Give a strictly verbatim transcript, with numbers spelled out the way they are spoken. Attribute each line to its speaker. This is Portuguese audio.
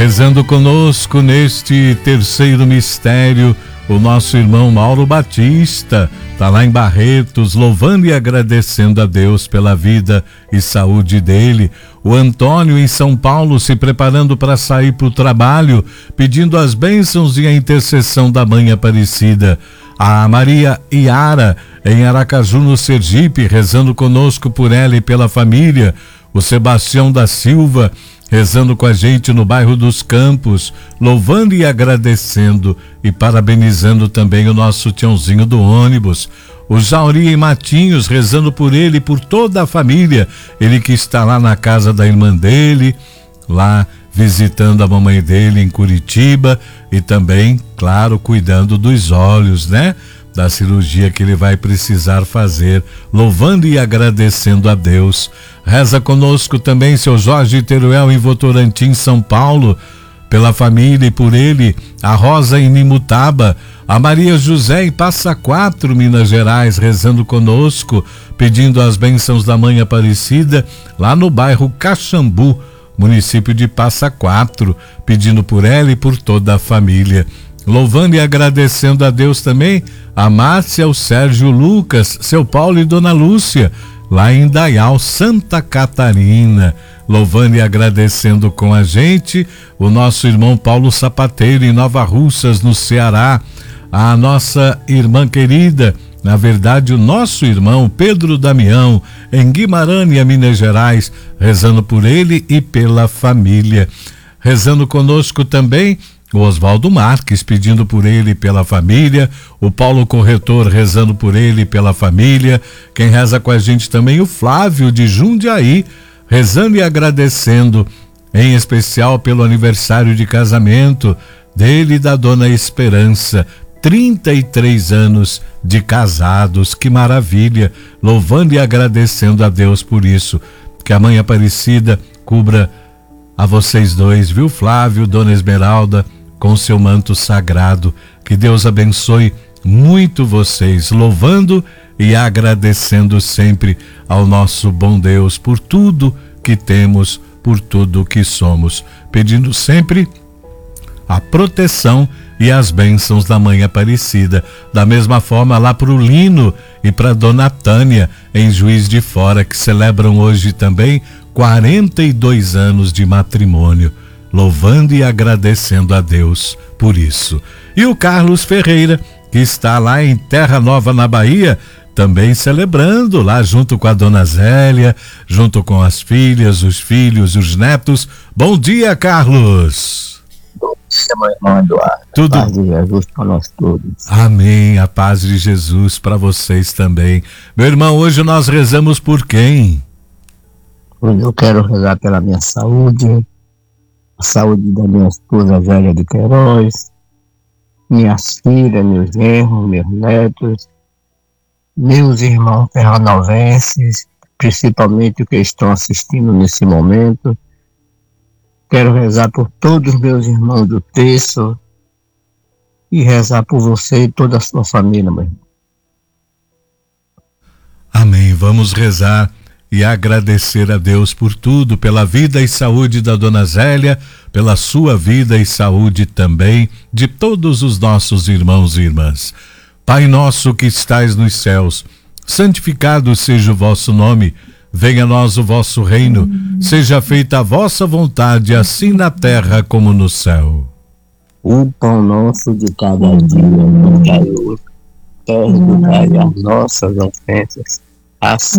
Speaker 1: Rezando conosco neste terceiro mistério, o nosso irmão Mauro Batista, está lá em Barretos, louvando e agradecendo a Deus pela vida e saúde dele. O Antônio em São Paulo se preparando para sair para o trabalho, pedindo as bênçãos e a intercessão da Mãe Aparecida. A Maria Iara em Aracaju, no Sergipe, rezando conosco por ela e pela família. O Sebastião da Silva rezando com a gente no bairro dos Campos, louvando e agradecendo e parabenizando também o nosso Tiãozinho do ônibus. O Jauri em Matinhos rezando por ele e por toda a família, ele que está lá na casa da irmã dele, lá visitando a mamãe dele em Curitiba e também, claro, cuidando dos olhos, né? Da cirurgia que ele vai precisar fazer, louvando e agradecendo a Deus. Reza conosco também seu Jorge Teruel em Votorantim, São Paulo, pela família e por ele, a Rosa em Nimutaba, a Maria José em Passa Quatro, Minas Gerais, rezando conosco, pedindo as bênçãos da Mãe Aparecida, lá no bairro Caxambu, município de Passa Quatro, pedindo por ela e por toda a família. Louvando e agradecendo a Deus também, a Márcia, o Sérgio Lucas, seu Paulo e Dona Lúcia, lá em Dayal, Santa Catarina. Louvando e agradecendo com a gente, o nosso irmão Paulo Sapateiro em Nova Russas, no Ceará. A nossa irmã querida, na verdade o nosso irmão Pedro Damião, em Guimarães, Minas Gerais, rezando por ele e pela família. Rezando conosco também o Oswaldo Marques, pedindo por ele e pela família. O Paulo Corretor rezando por ele e pela família. Quem reza com a gente também, o Flávio de Jundiaí, rezando e agradecendo, em especial pelo aniversário de casamento dele e da Dona Esperança. trinta e três anos de casados, que maravilha. Louvando e agradecendo a Deus por isso. Que a Mãe Aparecida cubra a vocês dois, viu, Flávio, Dona Esmeralda, com seu manto sagrado. Que Deus abençoe muito vocês, louvando e agradecendo sempre ao nosso bom Deus por tudo que temos, por tudo que somos, pedindo sempre a proteção e as bênçãos da Mãe Aparecida. Da mesma forma lá para o Lino e para Dona Tânia em Juiz de Fora, que celebram hoje também quarenta e dois anos de matrimônio, louvando e agradecendo a Deus por isso. E o Carlos Ferreira, que está lá em Terra Nova, na Bahia, também celebrando lá junto com a Dona Zélia, junto com as filhas, os filhos, os netos. Bom dia, Carlos.
Speaker 2: Bom dia, meu irmão Eduardo.
Speaker 1: Tudo...
Speaker 2: A paz de Jesus para nós todos.
Speaker 1: Amém, a paz de Jesus para vocês também. Meu irmão, hoje nós rezamos por quem?
Speaker 2: Hoje eu quero rezar pela minha saúde, a saúde da minha esposa Zélia de Queiroz, minhas filhas, meus genros, meus netos, meus irmãos terranovenses, principalmente os que estão assistindo nesse momento. Quero rezar por todos os meus irmãos do terço e rezar por você e toda a sua família, meu irmão.
Speaker 1: Amém. Vamos rezar e agradecer a Deus por tudo, pela vida e saúde da Dona Zélia, pela sua vida e saúde também de todos os nossos irmãos e irmãs. Pai nosso que estais nos céus, santificado seja o vosso nome, venha a nós o vosso reino, seja feita a vossa vontade, assim na terra como no céu.
Speaker 2: O pão nosso de cada dia nos dai hoje, perdoai as nossas ofensas, assim